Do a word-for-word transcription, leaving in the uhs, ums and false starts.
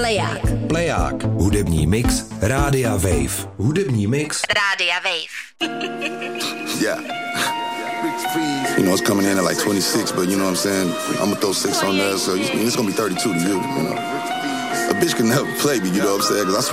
Pleják. Pleják. Hudební mix Rádia Wave. Hudební mix Rádia Wave. Yeah. You know, it's coming in at like twenty-six, but you know what I'm saying? I'm gonna throw six on there, so it's gonna be thirty-two to you, you know. A bitch can never play me, you know what I'm saying? 'Cause I